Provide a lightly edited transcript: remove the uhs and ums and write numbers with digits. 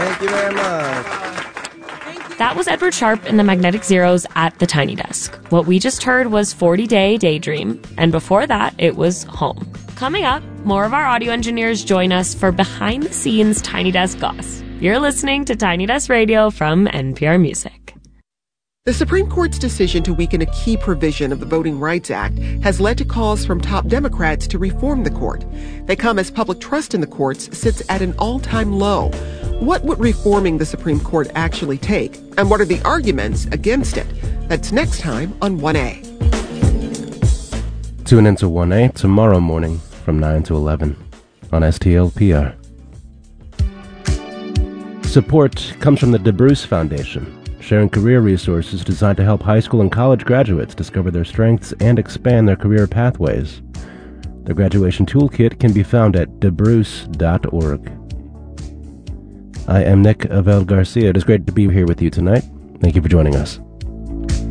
Thank you very much. That was Edward Sharpe and the Magnetic Zeros at the Tiny Desk. What we just heard was 40 Day Daydream, and before that, it was Home. Coming up, more of our audio engineers join us for behind-the-scenes Tiny Desk goss. You're listening to Tiny Desk Radio from NPR Music. The Supreme Court's decision to weaken a key provision of the Voting Rights Act has led to calls from top Democrats to reform the court. They come as public trust in the courts sits at an all-time low. What would reforming the Supreme Court actually take? And what are the arguments against it? That's next time on 1A. Tune into 1A tomorrow morning from 9 to 11 on STLPR. Support comes from the DeBruce Foundation, sharing career resources designed to help high school and college graduates discover their strengths and expand their career pathways. The graduation toolkit can be found at debruce.org. I am Nick Avel Garcia. It is great to be here with you tonight. Thank you for joining us.